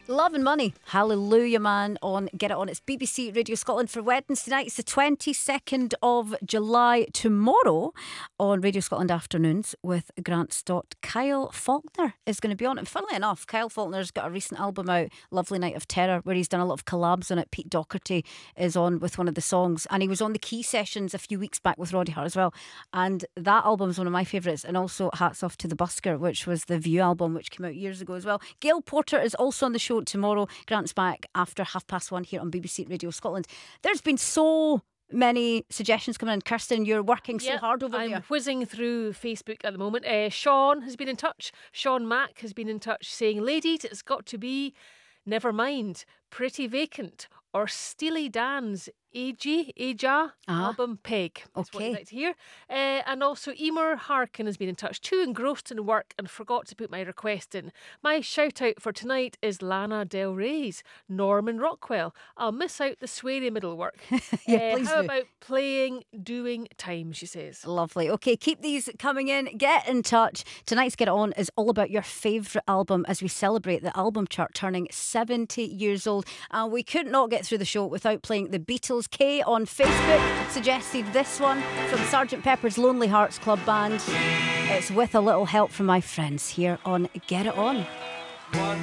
Love and Money, Hallelujah Man on Get It On. It's BBC Radio Scotland for Wednesday night. It's the 22nd of July. Tomorrow on Radio Scotland Afternoons with Grant Stott, Kyle Faulkner is going to be on. And funnily enough, Kyle Faulkner's got a recent album out, Lovely Night of Terror, where he's done a lot of collabs on it. Pete Doherty is on with one of the songs, and he was on the Key Sessions a few weeks back with Roddy Hart as well. And that album is one of my favourites. And also hats off to The Busker, which was the View album, which came out years ago as well. Gail Porter is also on the show tomorrow. Grant's back after 1:30 here on BBC Radio Scotland. There's been so many suggestions coming in. Kirsten, you're working so hard over there. I'm whizzing through Facebook at the moment. Sean has been in touch. Sean Mack has been in touch saying, ladies, it's got to be Never Mind, Pretty Vacant, or Steely Dan's Aja album Peg. That's what you'd like to hear. And also Emer Harkin has been in touch. Too engrossed in work and forgot to put my request in. My shout out for tonight is Lana Del Rey's Norman Rockwell. I'll miss out the sweary middle work. Please how do. about playing Doing Time, she says. Lovely. Okay, keep these coming in. Get in touch. Tonight's Get It On is all about your favourite album as we celebrate the album chart turning 70 years old. And we could not get through the show without playing the Beatles. Kay on Facebook suggested this one from Sgt. Pepper's Lonely Hearts Club Band. It's With a Little Help from My Friends here on Get It On.